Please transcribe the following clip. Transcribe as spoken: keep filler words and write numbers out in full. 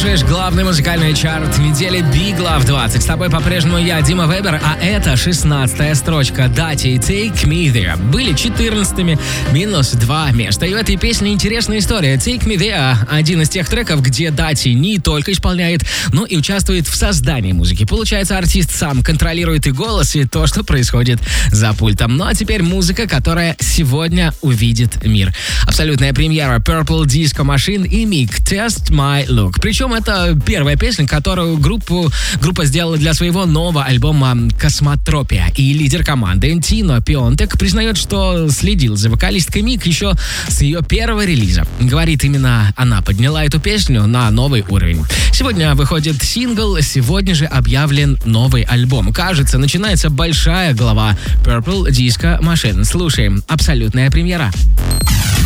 слушаешь главный музыкальный чарт недели Big Love двадцать. С тобой по-прежнему я, Дима Вебер, а это шестнадцатая строчка Дати Take Me There. Были четырнадцатыми, минус два места. И в этой песне интересная история. Take Me There — один из тех треков, где Дати не только исполняет, но и участвует в создании музыки. Получается, артист сам контролирует и голос, и то, что происходит за пультом. Ну а теперь музыка, которая сегодня увидит мир. Абсолютная премьера Purple Disco Machine и Мик Test My Look. Причем это первая песня, которую группу, группа сделала для своего нового альбома «Космотропия». И лидер команды Тино Пионтек признает, что следил за вокалисткой Мик еще с ее первого релиза. Говорит, именно она подняла эту песню на новый уровень. Сегодня выходит сингл, сегодня же объявлен новый альбом. Кажется, начинается большая глава Purple Disco Machine. Слушаем. Абсолютная премьера.